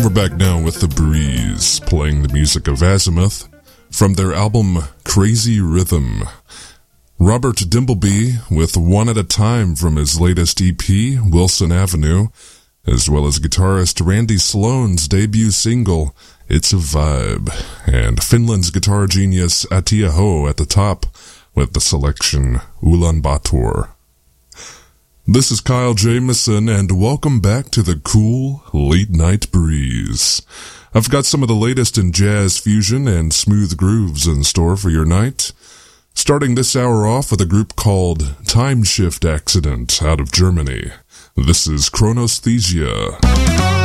We're back now with The Breeze, playing the music of Azimuth from their album Crazy Rhythm. Robert Dimbleby with One at a Time from his latest EP, Wilson Avenue, as well as guitarist Randy Sloane's debut single, It's a Vibe, and Finland's guitar genius Atia Ho at the top with the selection Ulaanbaatar. This is Kyle Jamison, and welcome back to the cool Late Night Breeze. I've got some of the latest in jazz fusion and smooth grooves in store for your night. Starting this hour off with a group called Time Shift Accident out of Germany. This is Chronosthesia.